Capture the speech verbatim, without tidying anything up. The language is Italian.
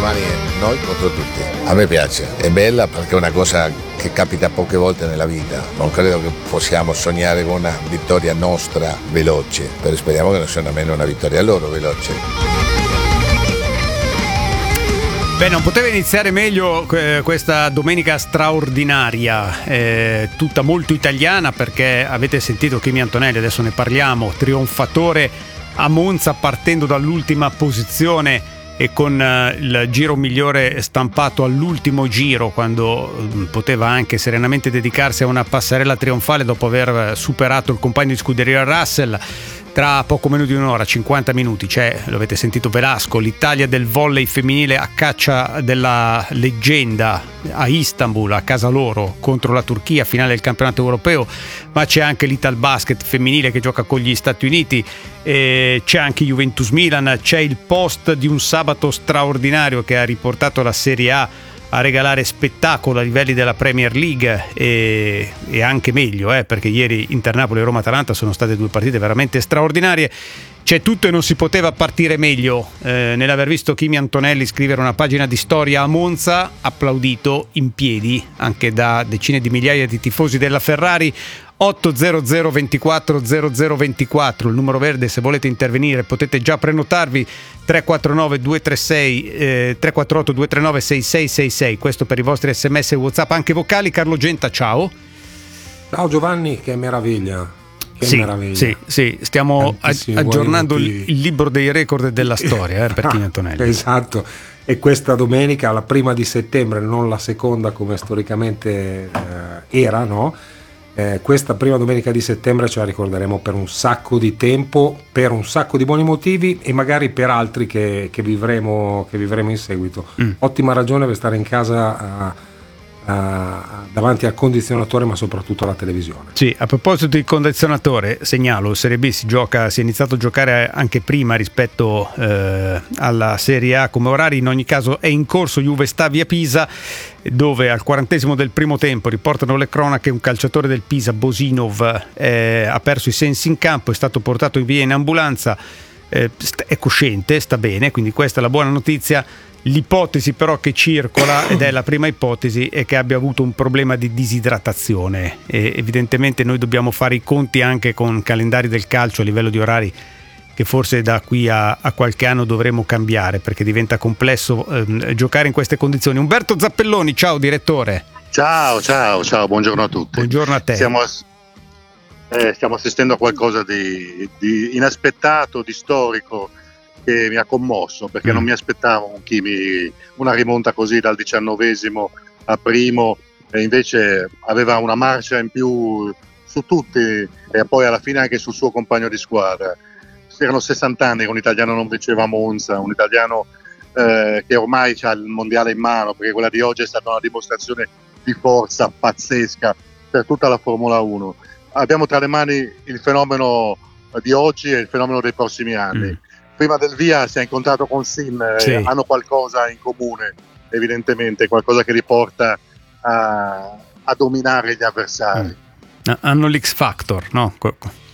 domani è noi contro tutti. A me piace, è bella perché è una cosa che capita poche volte nella vita. Non credo che possiamo sognare con una vittoria nostra veloce, però speriamo che non sia nemmeno una vittoria loro veloce. Beh, non poteva iniziare meglio eh, questa domenica straordinaria, eh, tutta molto italiana, perché avete sentito Kimi Antonelli, adesso ne parliamo, trionfatore a Monza partendo dall'ultima posizione e con eh, il giro migliore stampato all'ultimo giro, quando eh, poteva anche serenamente dedicarsi a una passerella trionfale dopo aver superato il compagno di scuderia Russell. Tra poco meno di un'ora, cinquanta minuti, c'è, lo avete sentito, Velasco, l'Italia del volley femminile a caccia della leggenda a Istanbul, a casa loro, contro la Turchia, finale del campionato europeo, ma c'è anche l'Italbasket femminile che gioca con gli Stati Uniti, e c'è anche Juventus Milan, c'è il post di un sabato straordinario che ha riportato la Serie A a regalare spettacolo a livelli della Premier League e, e anche meglio, eh, perché ieri Inter Napoli e Roma Atalanta sono state due partite veramente straordinarie. C'è tutto e non si poteva partire meglio eh, nell'aver visto Kimi Antonelli scrivere una pagina di storia a Monza, applaudito in piedi anche da decine di migliaia di tifosi della Ferrari. otto zero zero ventiquattro zero zero ventiquattro il numero verde, se volete intervenire potete già prenotarvi. Tre quattro nove due tre sei eh, tre quattro otto due tre nove sei sei sei sei, questo per i vostri sms e WhatsApp anche vocali. Carlo Genta, ciao. Ciao Giovanni, che meraviglia. Che sì, meraviglia. sì, sì, stiamo Tantissimi aggiornando il, motivi. il libro dei record della storia eh, per Kimi Antonelli. Esatto. E questa domenica, la prima di settembre, non la seconda come storicamente eh, era, no? Eh, questa prima domenica di settembre ce la ricorderemo per un sacco di tempo, per un sacco di buoni motivi e magari per altri che, che, vivremo, che vivremo in seguito. Mm. Ottima ragione per stare in casa a, a, davanti al condizionatore, ma soprattutto alla televisione. Sì, a proposito di condizionatore, segnalo, Serie B si gioca, si è iniziato a giocare anche prima rispetto eh, alla Serie A come orari. In ogni caso è in corso Juve Stabia Pisa, dove al quarantesimo del primo tempo, riportano le cronache, un calciatore del Pisa, Bosinov, eh, ha perso i sensi in campo, è stato portato in via in ambulanza, eh, è cosciente, sta bene, quindi questa è la buona notizia. L'ipotesi però che circola, ed è la prima ipotesi, è che abbia avuto un problema di disidratazione, e evidentemente noi dobbiamo fare i conti anche con calendari del calcio a livello di orari che forse da qui a, a qualche anno dovremo cambiare, perché diventa complesso ehm, giocare in queste condizioni. Umberto Zappelloni, ciao direttore. Ciao, ciao, ciao, buongiorno a tutti. Buongiorno a te. Stiamo, eh, stiamo assistendo a qualcosa di, di inaspettato, di storico, che mi ha commosso, perché mm. non mi aspettavo un Kimi, una rimonta così dal diciannovesimo a primo, e invece aveva una marcia in più su tutti e poi alla fine anche sul suo compagno di squadra. Erano sessanta anni che un italiano non vinceva a Monza, un italiano eh, che ormai ha il mondiale in mano, perché quella di oggi è stata una dimostrazione di forza pazzesca per tutta la Formula uno. Abbiamo tra le mani il fenomeno di oggi e il fenomeno dei prossimi anni. Mm. Prima del via si è incontrato con Sinner, sì. eh, hanno qualcosa in comune, evidentemente, qualcosa che li porta a, a dominare gli avversari. Mm. Hanno l'X Factor, no?